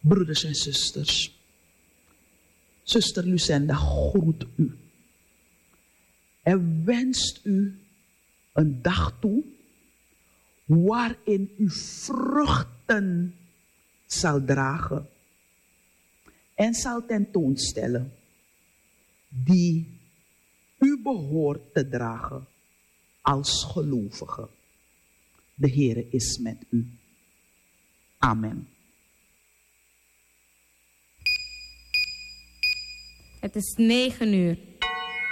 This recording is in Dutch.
Broeders en zusters, zuster Lucenda groet u en wenst u een dag toe waarin u vruchten zal dragen en zal tentoonstellen die u behoort te dragen als gelovige. De Heere is met u. Amen. Het is 9 uur.